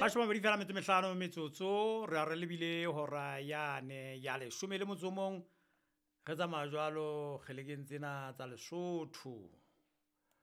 Mashome a mabedi fela metso e mehlano metsotso re a re lebile hora yane ya leshome le motso o mong re tsamaya jwalo kgelekeng tsena tsa Lesotho.